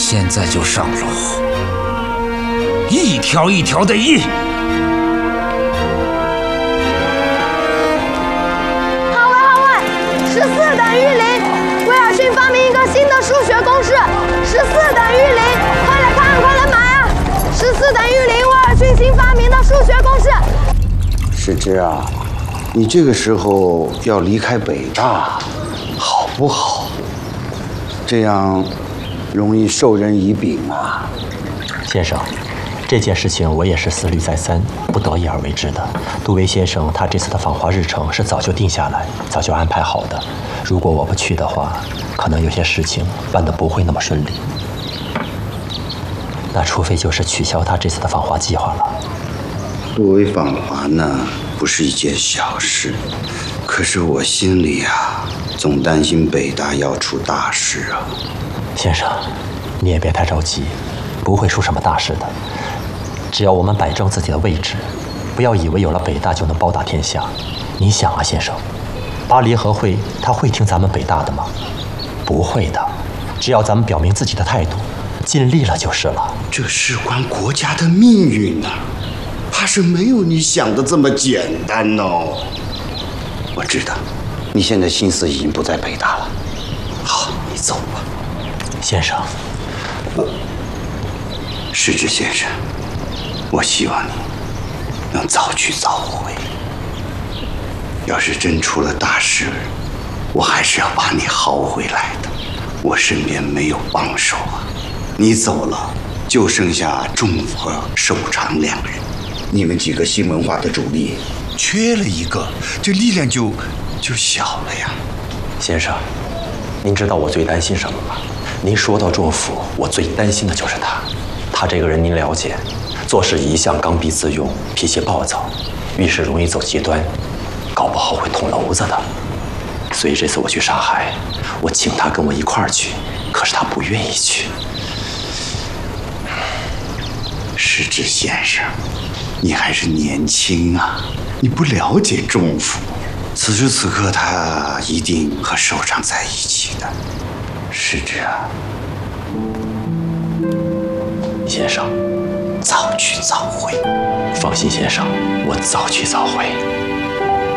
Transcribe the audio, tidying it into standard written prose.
现在就上楼，一条一条的议。 好位，14等于0。威尔逊发明一个新的数学公式，14等于0。快来看，快来买啊！14等于0，威尔逊新发明的数学公式。 世之啊，你这个时候要离开北大，好不好？这样容易授人以柄啊。 先生，这件事情我也是思虑再三，不得已而为之的。杜威先生他这次的访华日程是早就定下来，早就安排好的。如果我不去的话，可能有些事情办得不会那么顺利。那除非就是取消他这次的访华计划了。 杜威访华呢，不是一件小事，可是我心里啊，总担心北大要出大事啊。 先生，你也别太着急，不会出什么大事的。只要我们摆正自己的位置，不要以为有了北大就能包打天下。你想啊，先生，巴黎和会他会听咱们北大的吗？不会的。只要咱们表明自己的态度，尽力了就是了。 这事关国家的命运啊，怕是没有你想的这么简单哦。我知道，你现在心思已经不在北大了。好，你走吧。 先生， 世之先生，我希望你能早去早回。要是真出了大事，我还是要把你薅回来的。我身边没有帮手啊，你走了，就剩下仲甫和守常2人。你们几个新文化的主力，缺了一个，这力量就小了呀。 先生，您知道我最担心什么吗？您说到仲甫，我最担心的就是他。他这个人您了解，做事一向刚愎自用，脾气暴躁，遇事容易走极端，搞不好会捅娄子的。所以这次我去上海，我请他跟我一块儿去，可是他不愿意去。 世之先生，你还是年轻啊，你不了解仲甫，此时此刻他一定和首长在一起的。世之啊， 先生， 早去早回。 放心，先生，我早去早回。